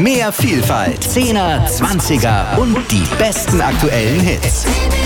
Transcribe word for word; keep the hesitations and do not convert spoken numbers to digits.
Mehr Vielfalt, Zehner, Zwanziger und die besten aktuellen Hits.